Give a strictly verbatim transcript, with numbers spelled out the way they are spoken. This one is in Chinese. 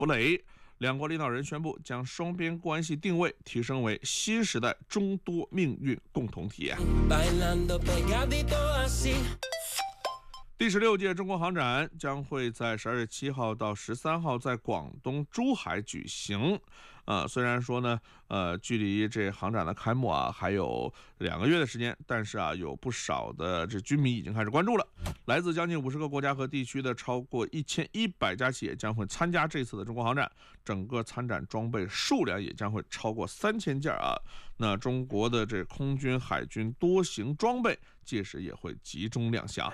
布雷。两国领导人宣布将双边关系定位提升为新时代中多命运共同体。第十六届中国航展将会在十二月七号到十三号在广东珠海举行。呃，虽然说呢，呃，距离这航展的开幕啊还有两个月的时间，但是啊，有不少的这军迷已经开始关注了。来自将近五十个国家和地区的超过一千一百家企业将会参加这次的中国航展，整个参展装备数量也将会超过三千件啊。那中国的这空军、海军多型装备届时也会集中亮相。